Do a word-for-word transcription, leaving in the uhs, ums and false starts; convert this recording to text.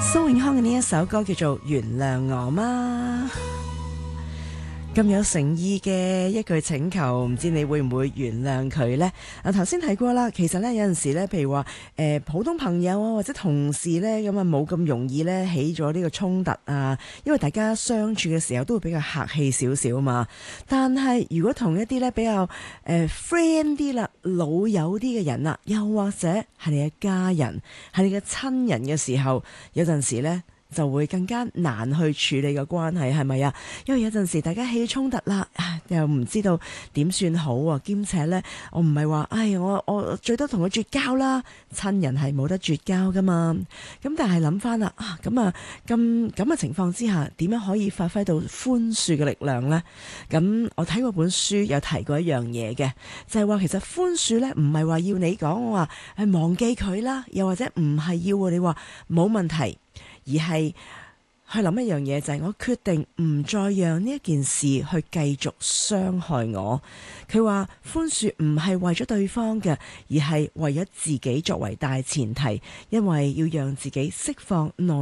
蘇永康嘅呢一首歌叫做《原諒我嗎》，咁有誠意嘅一句請求，唔知你會唔會原諒佢呢？啊，頭先提過啦，其實呢，有陣時呢，譬如話誒、呃、普通朋友啊或者同事呢，咁啊冇咁容易呢起咗呢個衝突啊，因為大家相處嘅時候都會比較客氣少少嘛。但係如果同一啲呢比較誒、呃、friend 啲啦、老友啲嘅人啦，又或者係你嘅家人、係你嘅親人嘅時候，有陣時呢，就會更加難去處理個關係，係咪啊？因為有陣時大家起衝突啦，又唔知道點算好啊，兼且呢，我唔係話，唉，我我最多同佢絕交啦，親人係冇得絕交噶嘛。咁但係諗翻啦，啊咁啊咁咁嘅情況之下，點樣可以發揮到寬恕嘅力量呢？咁我睇過本書有提過一樣嘢嘅，就係話其實寬恕呢，唔係話要你講我話係忘記佢啦，又或者唔係要你話冇問題。而係去諗一樣嘢，就係我決定唔再讓呢一件事去繼續傷害我。佢話寬恕唔係為咗對方嘅，而係為咗自己作為大前提，因為要讓自己釋放內